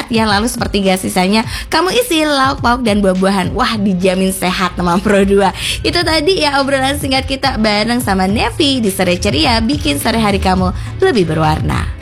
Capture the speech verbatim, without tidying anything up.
ya. Lalu sepertiga sisanya kamu isi lauk pauk dan buah-buahan. Wah, dijamin sehat teman Pro dua. Itu tadi ya obrolan singkat kita bareng sama Nevi di Sore Ceria, bikin sore hari kamu lebih berwarna.